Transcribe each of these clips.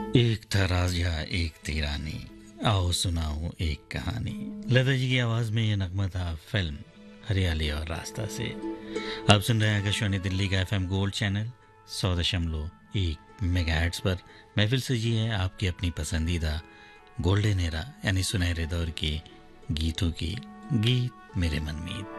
एक था राजा एक थी रानी, आओ सुनाऊं एक कहानी। लता जी की आवाज में यह नगमा था फिल्म हरियाली और रास्ता से। आप सुन रहे हैं आकाशवाणी दिल्ली का एफएम गोल्ड चैनल 100.1 मेगाहर्ट्ज पर। महफिल सजी है आपकी अपनी पसंदीदा गोल्डन एरा यानी सुनहरे दौर के गीतों की, गीत मेरे मनमीत।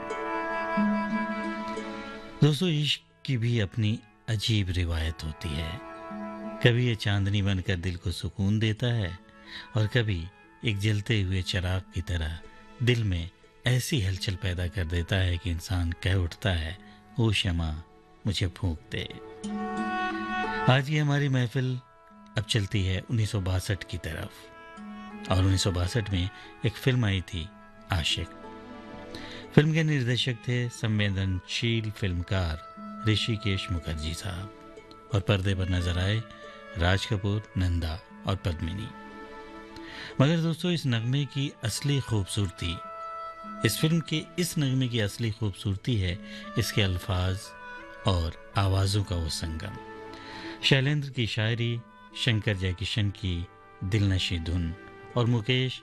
दोस्तों, इश्क की भी अपनी अजीब रिवायत होती है। कभी ये चांदनी बनकर दिल को सुकून देता है और कभी एक जलते हुए चिराग की तरह दिल में ऐसी हलचल पैदा कर देता है कि इंसान कह उठता है, ओ शमा मुझे फूंक दे। आज की हमारी महफिल अब चलती है 1962 की तरफ, और 1962 में एक फिल्म आई थी, आशिक। फिल्म के निर्देशक थे संवेदनशील फिल्मकार ऋषिकेश मुखर्जी साहब, और पर्दे पर नजर आए राज कपूर, नंदा और पद्मिनी। मगर दोस्तों, इस नगमे की असली खूबसूरती, इस फिल्म के इस नगमे की असली खूबसूरती है इसके अल्फाज और आवाज़ों का वो संगम। शैलेंद्र की शायरी, शंकर जयकिशन की दिलनशी धुन और मुकेश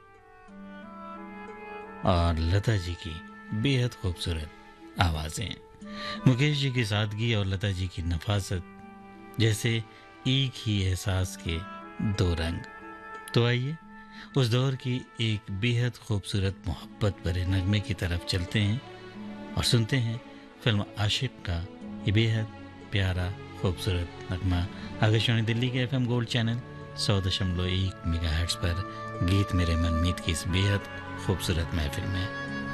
और लता जी की बेहद खूबसूरत आवाज़ें। मुकेश जी की सादगी और लता जी की नफासत जैसे एक ही एहसास के दो रंग। तो आइए उस दौर की एक बेहद खूबसूरत मोहब्बत भरे नगमे की तरफ चलते हैं और सुनते हैं फिल्म आशिक का ये बेहद प्यारा खूबसूरत नगमा आकाशवाणी दिल्ली के एफएम गोल्ड चैनल 100.1 मेगाहर्ट्ज पर गीत मेरे मनमीत की इस बेहद खूबसूरत महफिल में।